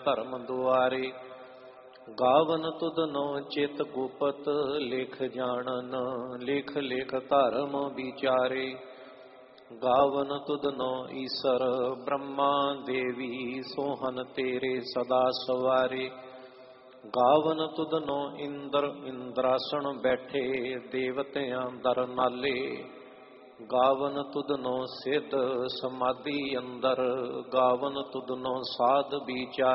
ਧਰਮ ਦੁਆਰੇ। ਗਾਵਨ ਤੁਧਨੋ ਚਿਤ ਗੁਪਤ ਲਿਖ ਜਾਣਨ, ਲਿਖ ਲਿਖ ਧਰਮ ਵਿਚਾਰੇ। ਗਾਵਨ ਤੁਧਨੋ ਈਸਰ ਬ੍ਰਹਮਾ ਦੇਵੀ, ਸੋਹਨ ਤੇਰੇ ਸਦਾ ਸਵਾਰੇ। ਗਾਵਨ ਤੁਧਨੋ ਇੰਦਰ ਇੰਦਰਾਸਣ ਬੈਠੇ, ਦੇਵਤਿਆਂ ਦਰ ਨਾਲੇ। ਗਾਵਨ ਤੁਧਨੋ ਸਿੱਧ ਸਮਾਧੀ ਅੰਦਰ, ਗਾਵਨ ਤੁਧਨੋ ਸਾਧ ਵਿਚਾਰੇ।